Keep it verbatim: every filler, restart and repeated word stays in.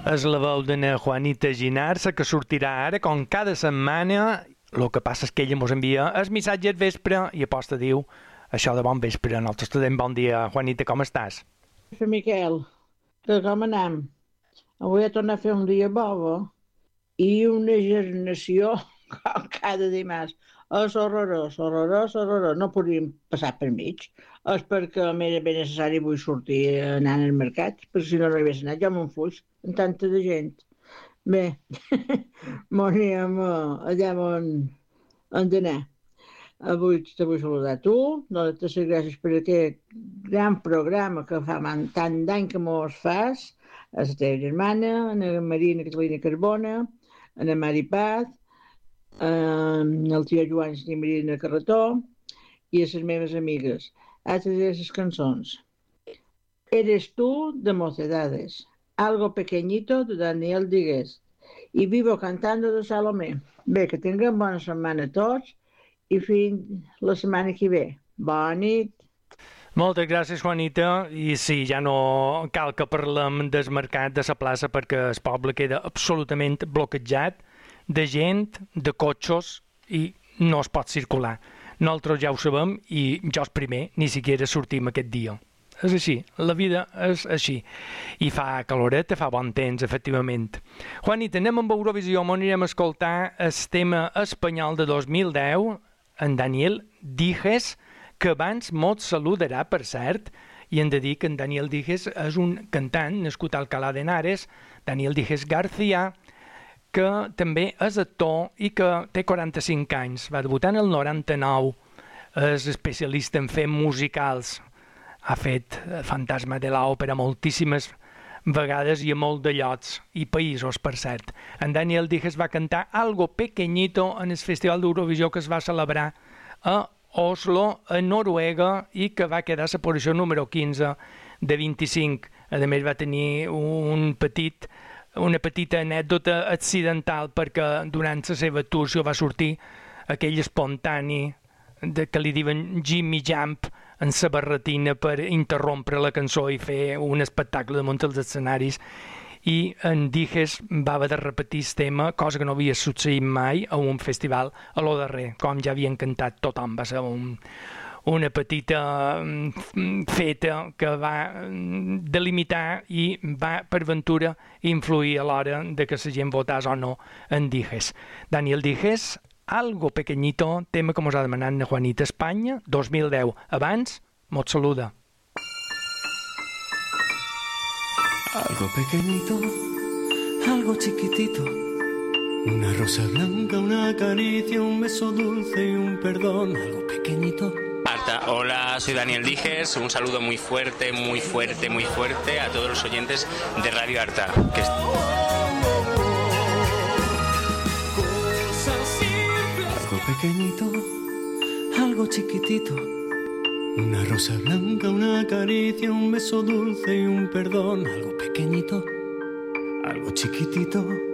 És la veu d'una Juanita Ginarsa que sortirà ara com cada setmana. El que passa és que ella mos envia el missatge al vespre i aposta diu això de bon vespre. Nosaltres te diem bon dia. Juanita, com estàs? Miquel, que com anem? Avui he tornat a fer un dia bobo i una gernació com cada dimarts. És horrorós, horrorós, horrorós. No podríem passar per mig. És perquè m'era ben necessari vull sortir anant al mercat, perquè si no no hi hagués anat, jo m'enfuig amb tanta de gent. Bé, m'anem allà on hem d'anar. Avui te vull saludar a tu, donar-te les gràcies per aquest gran programa que fa tant d'any que mos fas, a la teva germana, a la Marina Catalina Carbona, a la Mari Paz, el tio Joan i Marina Carretó i a les meves amigues. Altres de les cançons. Eres tú de Mocedades, Algo Pequeñito de Daniel Digués i Vivo Cantando de Salomé. Bé, que tinguem bona setmana a tots i fins la setmana que ve. Bona nit. Moltes gràcies, Juanita. I sí, ja no cal que parlem del mercat de la plaça perquè el poble queda absolutament bloquejat de gent, de cotxes i no es pot circular. Nosaltres ja ho sabem i jo el primer ni siquiera sortim aquest dia. És així, la vida és així. I fa caloreta, fa bon temps, efectivament. Juanita, anem amb Eurovisió, on anirem a escoltar el tema espanyol de dos mil deu, en Daniel Dijes, que abans mos saludarà, per cert, i hem de dir que en Daniel Dijes és un cantant nascut a Alcalá de Henares, Daniel Dijes García, que també és actor i que té quaranta-cinc anys. Va debutar en el noranta-nou. És especialista en fer musicals. Ha fet Fantasma de l'Òpera moltíssimes vegades i a molt de llocs i països, per cert. En Daniel Dijes va cantar Algo Pequeñito en el Festival d'Eurovisió que es va celebrar a Oslo, a Noruega, i que va quedar a la posició número quinze de vint-i-cinc. A més, va tenir un petit una petita anècdota accidental perquè durant la seva actuació va sortir aquell espontani de, que li diuen Jimmy Jump en sa barretina per interrompre la cançó i fer un espectacle damunt els escenaris i en Dijes va haver de repetir el tema, cosa que no havia succeït mai a un festival a lo darrer, com ja havien cantat tothom. Va ser un una petita feta que va delimitar i va, per ventura, influir a l'hora de que la gent votàs o no en Dijes. Daniel Dijes, Algo Pequeñito, tema que mos ha demanat na Juanita, Espanya, dos mil deu. Abans, mos saluda. Algo pequeñito, algo chiquitito, una rosa blanca, una caricia, un beso dulce y un perdón, algo pequeñito. Arta, hola, soy Daniel Dijes, un saludo muy fuerte, muy fuerte, muy fuerte a todos los oyentes de Radio Arta. Que est- Algo pequeñito, algo chiquitito, una rosa blanca, una caricia, un beso dulce y un perdón, algo pequeñito, algo chiquitito.